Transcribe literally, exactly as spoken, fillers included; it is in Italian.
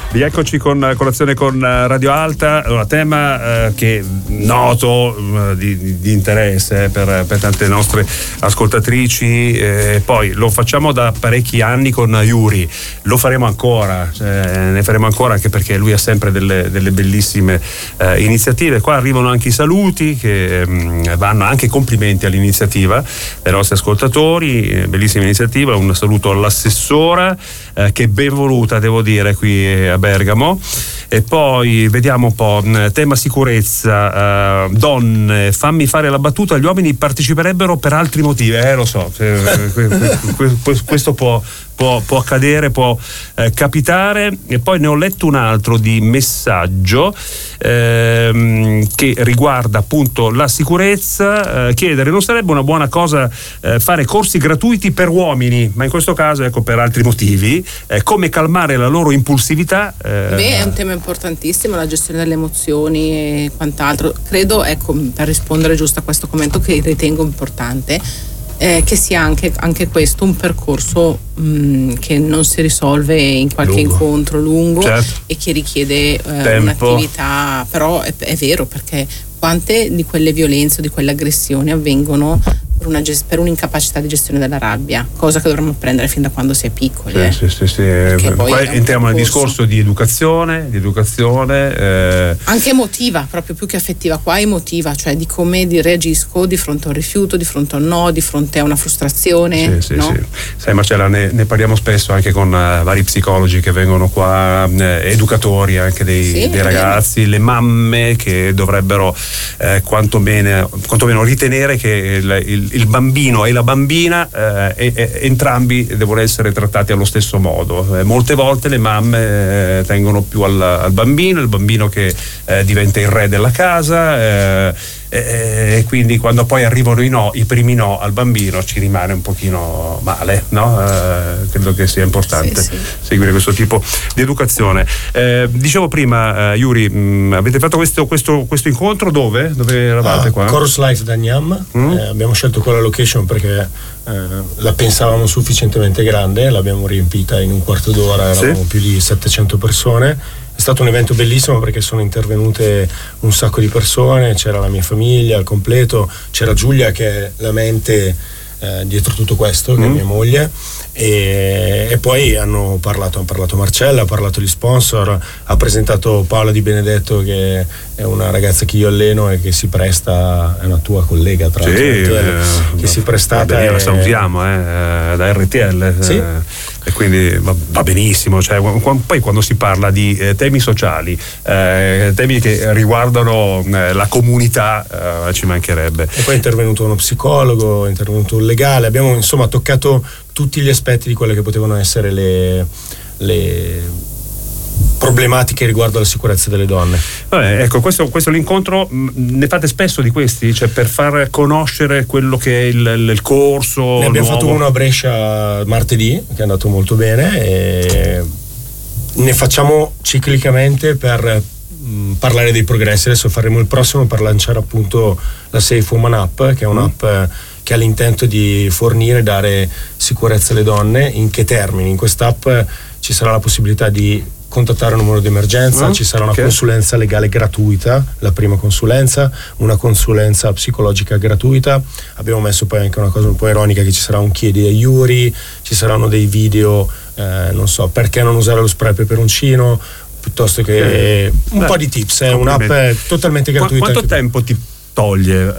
Rieccoci con Colazione con Radio Alta, un tema eh, che noto eh, di, di interesse per, per tante nostre ascoltatrici, eh, poi lo facciamo da parecchi anni con Yuri, lo faremo ancora, cioè, ne faremo ancora anche perché lui ha sempre delle, delle bellissime eh, iniziative. Qua arrivano anche i saluti che mh, vanno, anche complimenti all'iniziativa dei nostri ascoltatori, eh, bellissima iniziativa, un saluto all'assessora eh, che ben voluta, devo dire, qui a Bergamo. E poi vediamo un po', tema sicurezza, uh, donne, fammi fare la battuta, gli uomini parteciperebbero per altri motivi, eh lo so, questo può, può, può accadere, può eh, capitare. E poi ne ho letto un altro di messaggio ehm, che riguarda appunto la sicurezza, eh, chiedere, non sarebbe una buona cosa eh, fare corsi gratuiti per uomini, ma in questo caso ecco per altri motivi, eh, come calmare la loro impulsività? Eh, Beh, è un tema importantissimo, la gestione delle emozioni e quant'altro. Credo, ecco, per rispondere giusto a questo commento che ritengo importante, eh, che sia anche, anche questo un percorso mh, che non si risolve in qualche lungo. incontro lungo, certo. E che richiede eh, un'attività, però è, è vero, perché quante di quelle violenze o di quelle aggressioni avvengono per, una gest- per un'incapacità di gestione della rabbia, cosa che dovremmo apprendere fin da quando si è piccoli. Sì, eh. sì, sì, sì. Poi, poi entriamo nel discorso di educazione, di educazione eh. anche emotiva, proprio più che affettiva, qua emotiva, cioè di come reagisco di fronte a un rifiuto, di fronte a un no, di fronte a una frustrazione. Sì, sì, no? sì. Sai Marcella, ne, ne parliamo spesso anche con uh, vari psicologi che vengono qua, uh, educatori anche dei, sì, dei ragazzi, le mamme che dovrebbero eh, quantomeno, quantomeno ritenere che il, il il bambino e la bambina eh, e, e, entrambi devono essere trattati allo stesso modo. Eh, molte volte le mamme eh, tengono più al, al bambino, il bambino che eh, diventa il re della casa eh, e quindi quando poi arrivano i no, i primi no al bambino, ci rimane un pochino male, no? Eh, credo che sia importante sì, sì. seguire questo tipo di educazione. Eh, dicevo prima, eh, Yuri, mh, avete fatto questo, questo, questo incontro dove? Dove eravate ah, qua? Chorus Life da Gnam. Mm? Eh, abbiamo scelto quella location perché eh, la pensavamo sufficientemente grande, l'abbiamo riempita in un quarto d'ora, eravamo sì. più di settecento persone. È stato un evento bellissimo perché sono intervenute un sacco di persone, c'era la mia famiglia al completo, c'era Giulia che è la mente eh, dietro tutto questo, che mm. è mia moglie, e, e poi hanno parlato, hanno parlato Marcella, ha parlato gli sponsor, ha presentato Paola Di Benedetto che è una ragazza che io alleno e che si presta, è una tua collega tra l'altro, sì, eh, che si prestata bene, e... la salutiamo eh, da R T L. Sì. Eh. E quindi va, va benissimo, cioè, poi quando si parla di eh, temi sociali, eh, temi che riguardano eh, la comunità, eh, ci mancherebbe. E poi è intervenuto uno psicologo, è intervenuto un legale, abbiamo insomma toccato tutti gli aspetti di quelle che potevano essere le, le problematiche riguardo alla sicurezza delle donne. Vabbè, ecco, questo, questo l'incontro, ne fate spesso di questi? Cioè per far conoscere quello che è il, il corso? Ne abbiamo nuovo. fatto uno a Brescia martedì, che è andato molto bene, e ne facciamo ciclicamente per mh, parlare dei progressi. Adesso faremo il prossimo per lanciare appunto la Safe Woman App, che è un'app mm. che ha l'intento di fornire e dare sicurezza alle donne. In che termini? In quest'app ci sarà la possibilità di contattare un numero di emergenza, mm, ci sarà una okay. consulenza legale gratuita, la prima consulenza, una consulenza psicologica gratuita. Abbiamo messo poi anche una cosa un po' ironica, che ci sarà un chiedi a Yuri, ci saranno dei video, eh, non so, perché non usare lo spray peperoncino, piuttosto che eh, un Beh, po' di tips, è eh, un'app totalmente gratuita. Qu- quanto tempo ti toglie